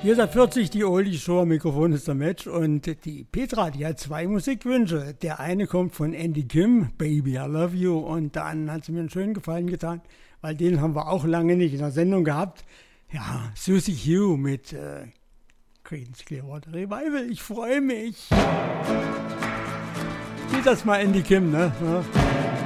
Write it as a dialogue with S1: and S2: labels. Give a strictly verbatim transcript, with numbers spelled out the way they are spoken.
S1: Hier ist der vierzig, die Oldie Show, am Mikrofon ist der Match und die Petra, die hat zwei Musikwünsche. Der eine kommt von Andy Kim, Baby I Love You, und dann hat sie mir einen schönen Gefallen getan, weil den haben wir auch lange nicht in der Sendung gehabt. Ja, Susie Hugh mit äh, Creedence Clearwater Revival, ich freue mich. Geht das mal Andy Kim, ne? Ja.